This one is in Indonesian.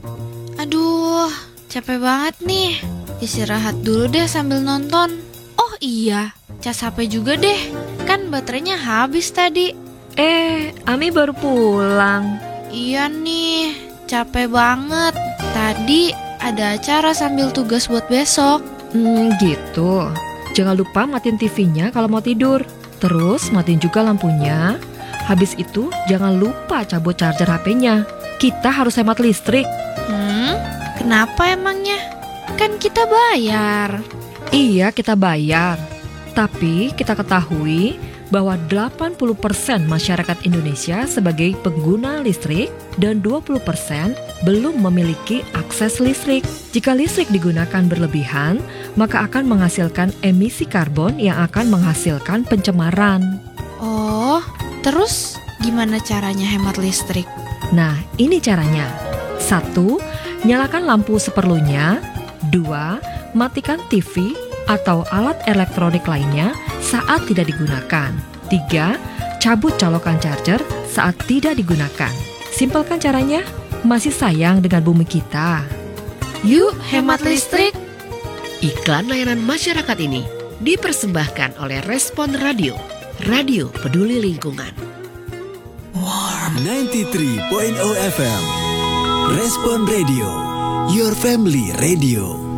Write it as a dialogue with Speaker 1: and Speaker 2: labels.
Speaker 1: Aduh, capek banget nih. Istirahat dulu deh sambil nonton. Oh iya, cas HP juga deh. Kan baterainya habis tadi.
Speaker 2: Ami baru pulang.
Speaker 1: Iya nih, capek banget. Tadi ada acara sambil tugas buat besok.
Speaker 2: Gitu. Jangan lupa matiin TV-nya kalau mau tidur. Terus matiin juga lampunya. Habis itu jangan lupa cabut charger HP-nya. Kita harus hemat listrik.
Speaker 1: Kenapa emangnya? Kan kita bayar.
Speaker 2: Iya, kita bayar. Tapi kita ketahui bahwa 80% masyarakat Indonesia sebagai pengguna listrik dan 20% belum memiliki akses listrik. Jika listrik digunakan berlebihan, maka akan menghasilkan emisi karbon yang akan menghasilkan pencemaran.
Speaker 1: Oh, terus gimana caranya hemat listrik?
Speaker 2: Nah, ini caranya. 1. Nyalakan lampu seperlunya. 2. Matikan TV atau alat elektronik lainnya saat tidak digunakan. 3. Cabut colokan charger saat tidak digunakan. Simpel kan caranya? Masih sayang dengan bumi kita.
Speaker 1: Yuk hemat listrik.
Speaker 3: Iklan layanan masyarakat ini dipersembahkan oleh Respon Radio, Radio Peduli Lingkungan.
Speaker 4: Warm 93.0 FM Respon Radio, your family radio.